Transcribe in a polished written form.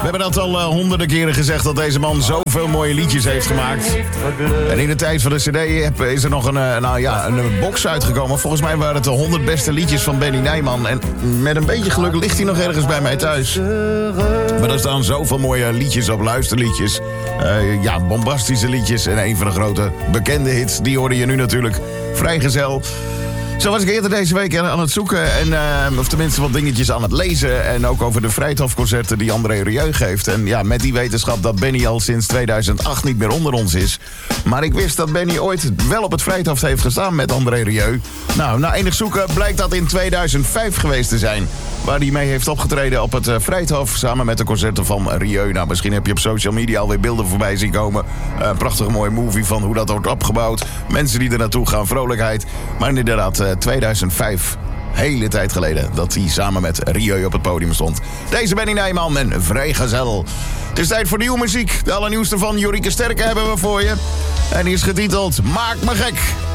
hebben dat al honderden keren gezegd dat deze man zoveel mooie liedjes heeft gemaakt. En in de tijd van de CD is er nog een box uitgekomen. Volgens mij waren het de 100 beste liedjes van Benny Nijman. En met een beetje geluk ligt hij nog ergens bij mij thuis. Maar er staan zoveel mooie liedjes op, luisterliedjes. Bombastische liedjes. En een van de grote bekende hits, die hoorde je nu natuurlijk. Vrijgezel. Zo was ik eerder deze week aan het zoeken, of tenminste wat dingetjes aan het lezen. En ook over de Vrijthof-concerten die André Rieu geeft. En ja, met die wetenschap dat Benny al sinds 2008 niet meer onder ons is. Maar ik wist dat Benny ooit wel op het Vrijthof heeft gestaan met André Rieu. Nou, na enig zoeken blijkt dat in 2005 geweest te zijn. Waar hij mee heeft opgetreden op het Vrijthof samen met de concerten van Rieu. Nou, misschien heb je op social media alweer beelden voorbij zien komen. Een prachtige mooie movie van hoe dat wordt opgebouwd. Mensen die er naartoe gaan, vrolijkheid. Maar inderdaad, 2005, hele tijd geleden, dat hij samen met Rieu op het podium stond. Deze Benny Nijman en Vrijgezel. Het is tijd voor nieuwe muziek. De allernieuwste van Jorike Sterke hebben we voor je. En die is getiteld Maak me gek.